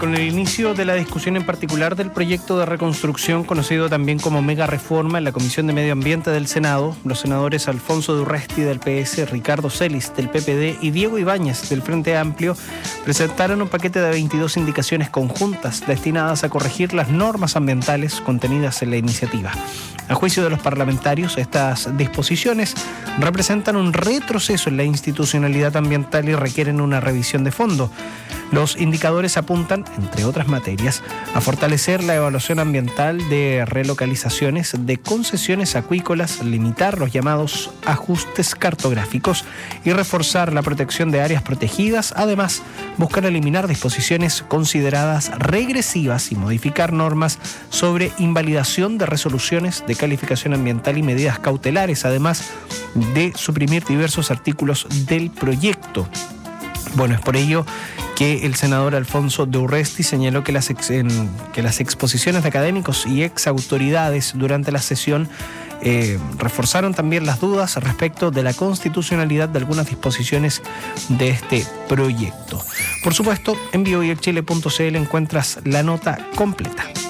Con el inicio de la discusión en particular del proyecto de reconstrucción, conocido también como mega reforma, en la Comisión de Medio Ambiente del Senado, los senadores Alfonso de Urresti del PS, Ricardo Celis del PPD y Diego Ibáñez del Frente Amplio presentaron un paquete de 22 indicaciones conjuntas destinadas a corregir las normas ambientales contenidas en la iniciativa. A juicio de los parlamentarios, estas disposiciones representan un retroceso en la institucionalidad ambiental y requieren una revisión de fondo. Los indicadores apuntan, entre otras materias, a fortalecer la evaluación ambiental de relocalizaciones de concesiones acuícolas, limitar los llamados ajustes cartográficos y reforzar la protección de áreas protegidas. Además, buscar eliminar disposiciones consideradas regresivas y modificar normas sobre invalidación de resoluciones de calificación ambiental y medidas cautelares, además de suprimir diversos artículos del proyecto. Bueno, es por ello que el senador Alfonso de Urresti señaló que las exposiciones de académicos y exautoridades durante la sesión reforzaron también las dudas respecto de la constitucionalidad de algunas disposiciones de este proyecto. Por supuesto, en bioyerchile.cl encuentras la nota completa.